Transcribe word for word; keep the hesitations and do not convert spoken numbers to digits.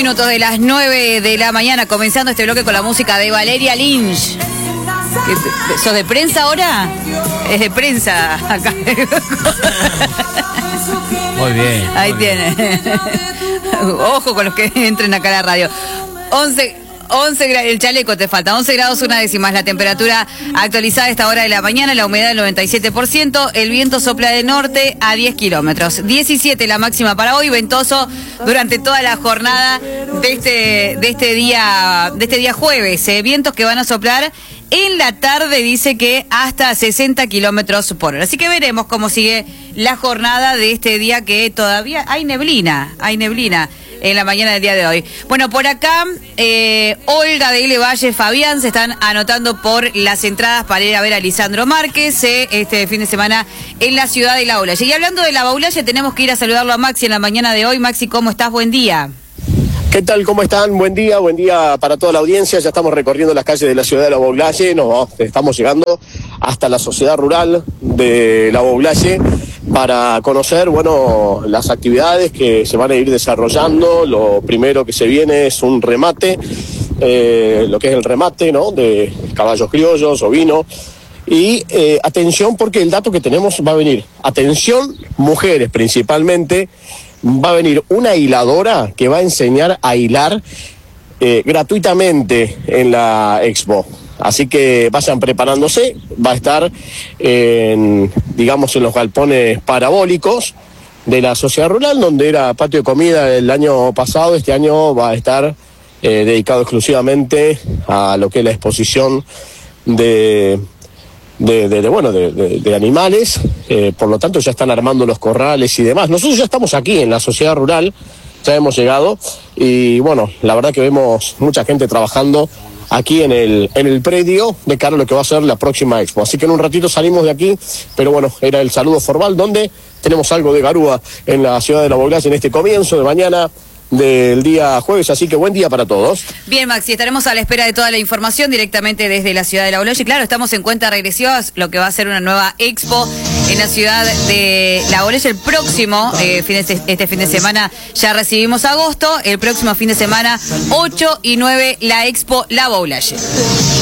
minutos de las nueve de la mañana, comenzando este bloque con la música de Valeria Lynch. ¿Qué, ¿Sos de prensa ahora? Es de prensa acá. Muy bien. Ahí muy tiene. Bien. Ojo con los que entren acá a la radio. once, once, el chaleco te falta. once grados una décimas la temperatura actualizada a esta hora de la mañana, la humedad del noventa y siete por ciento, el viento sopla de norte a diez kilómetros. diecisiete la máxima para hoy, ventoso durante toda la jornada de este, de este día, de este día jueves. Eh, vientos que van a soplar en la tarde, dice que hasta sesenta kilómetros por hora. Así que veremos cómo sigue la jornada de este día, que todavía hay neblina, hay neblina en la mañana del día de hoy. Bueno, por acá, eh, Olga de L. Valle, Fabián, se están anotando por las entradas para ir a ver a Lisandro Márquez eh, este fin de semana en la ciudad de La Baulalle. Y hablando de La Baulalle, tenemos que ir a saludarlo a Maxi en la mañana de hoy. Maxi, ¿cómo estás? Buen día. ¿Qué tal? ¿Cómo están? Buen día, buen día para toda la audiencia. Ya estamos recorriendo las calles de la ciudad de La Baulalle, nos estamos llegando hasta la sociedad rural de La Baulalle para conocer, bueno, las actividades que se van a ir desarrollando. Lo primero que se viene es un remate, eh, lo que es el remate, ¿no?, de caballos criollos, ovinos. Y eh, atención, porque el dato que tenemos va a venir, atención, mujeres principalmente, va a venir una hiladora que va a enseñar a hilar eh, gratuitamente en la expo. Así que vayan preparándose, va a estar en, digamos, en los galpones parabólicos de la sociedad rural, donde era patio de comida el año pasado. Este año va a estar eh, dedicado exclusivamente a lo que es la exposición de... De, de, de bueno de, de, de animales, eh, por lo tanto ya están armando los corrales y demás. Nosotros ya estamos aquí en la sociedad rural, ya hemos llegado y bueno, la verdad que vemos mucha gente trabajando aquí en el en el predio de cara a lo que va a ser la próxima expo. Así que en un ratito salimos de aquí, pero bueno, era el saludo formal donde tenemos algo de garúa en la ciudad de La Baulalle en este comienzo de mañana del día jueves, así que buen día para todos. Bien, Maxi, estaremos a la espera de toda la información directamente desde la ciudad de La Baulalle. Claro, estamos en cuenta regresiva, lo que va a ser una nueva expo en la ciudad de La Baulalle el próximo, eh, fin de, este fin de semana ya recibimos agosto, el próximo fin de semana ocho y nueve la expo La Baulalle.